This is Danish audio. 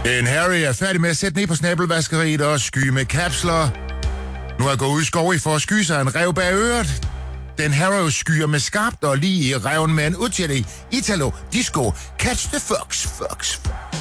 En Harry er færdig med at sætte ned på snabelvaskeriet og sky med kapsler. Nu er jeg gået ud i skoven for at sky sig en rev bag øret. Den Harrow skyer med skarpt og lige i reven med en Uccelli Italo Disco Catch the Fox.